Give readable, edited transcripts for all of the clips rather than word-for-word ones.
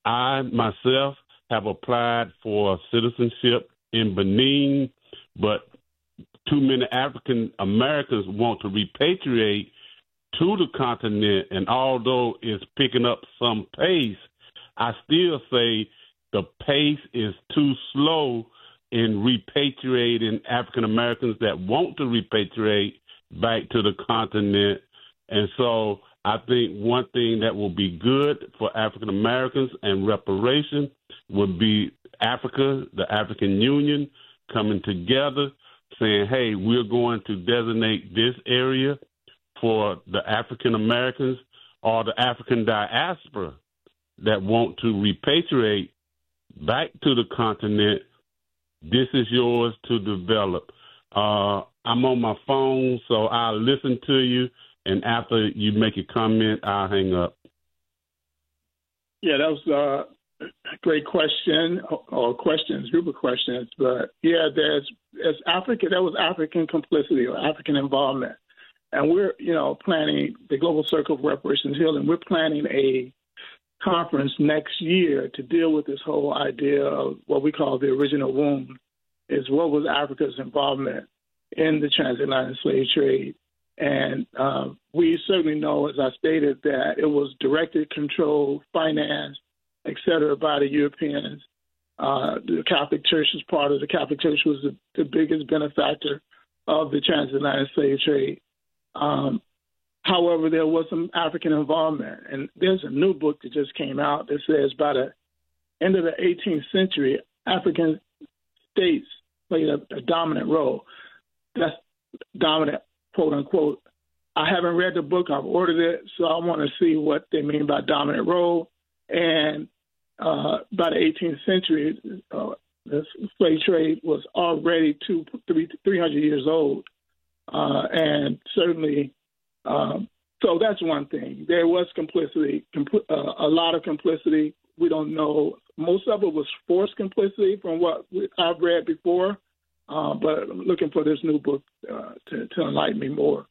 I myself have applied for citizenship in Benin, but too many African Americans want to repatriate to the continent, and although it's picking up some pace, I still say the pace is too slow in repatriating African Americans that want to repatriate back to the continent. And so I think one thing that will be good for African Americans and reparation would be Africa, the African Union, coming together saying, hey, we're going to designate this area for the African Americans or the African diaspora that want to repatriate back to the continent. This is yours to develop. I'm on my phone, so I'll listen to you, and after you make a comment, I'll hang up. Yeah, that was a great question, or questions, group of questions. But yeah, there was African complicity or African involvement. And we're, planning the Global Circle of Reparations Healing. We're planning a conference next year to deal with this whole idea of what we call the original wound, is what was Africa's involvement in the transatlantic slave trade. And we certainly know, as I stated, that it was directed, controlled, financed, et cetera, by the Europeans. The Catholic Church was part of the Catholic Church was the biggest benefactor of the transatlantic slave trade. However, there was some African involvement, and there's a new book that just came out that says by the end of the 18th century, African states played a dominant role. That's dominant, quote unquote. I haven't read the book. I've ordered it, so I want to see what they mean by dominant role. And by the 18th century, the slave trade was already 300 years old. And certainly, so that's one thing. There was complicity, a lot of complicity. We don't know. Most of it was forced complicity from what I've read before, but I'm looking for this new book to enlighten me more.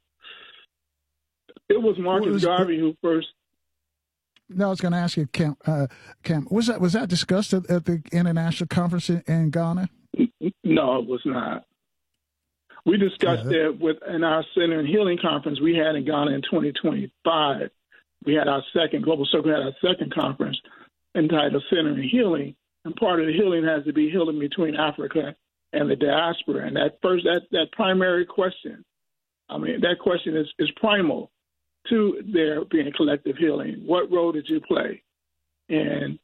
It was Marcus Garvey who first. No, I was going to ask you, Cam, was that discussed at the international conference in Ghana? No, it was not. We discussed it in our Center and Healing Conference we had in Ghana in 2025. We had our Global Circle had our second conference entitled Center and Healing. And part of the healing has to be healing between Africa and the diaspora. And that primary question, that question is primal to there being collective healing. What role did you play in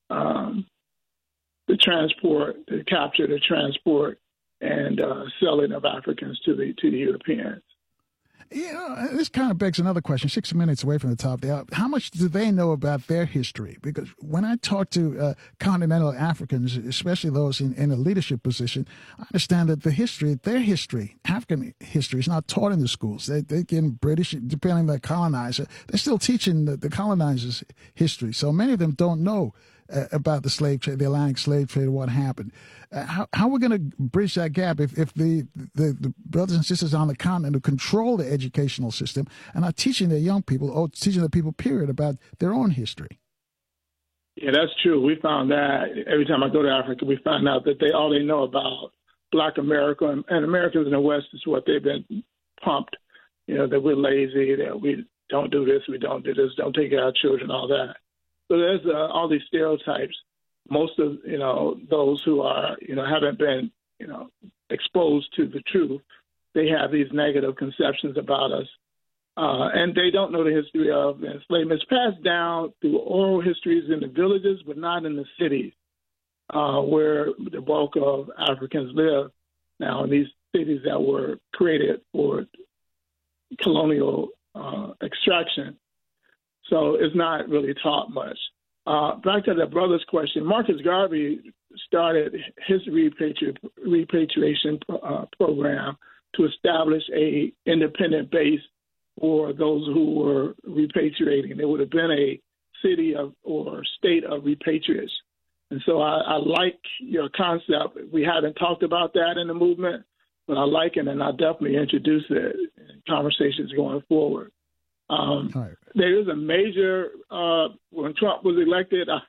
the capture, the transport, and selling of Africans to the Europeans? This kind of begs another question, 6 minutes away from the top of the hour. How much do they know about their history? Because when I talk to continental Africans, especially those in a leadership position, I understand that their history, African history, is not taught in the schools. They get British, depending on the colonizer. They're still teaching the colonizers' history. So many of them don't know about the slave trade, the Atlantic slave trade, what happened. How are we going to bridge that gap if the brothers and sisters on the continent who control the educational system and are teaching their young people, or teaching the people, period, about their own history? Yeah, that's true. We found that every time I go to Africa, we find out that all they know about Black America and Americans in the West is what they've been pumped, that we're lazy, that we don't do this, we don't do this, don't take care of our children, all that. So there's all these stereotypes. Most of those who are haven't been exposed to the truth, they have these negative conceptions about us, and they don't know the history of enslavement. It's passed down through oral histories in the villages, but not in the cities where the bulk of Africans live. Now, in these cities that were created for colonial extraction. So it's not really taught much. Back to the brother's question, Marcus Garvey started his repatriation program to establish a independent base for those who were repatriating. There would have been a city or state of repatriates. And so I like your concept. We haven't talked about that in the movement, but I like it, and I'll definitely introduce it in conversations going forward. There is a major, when Trump was elected,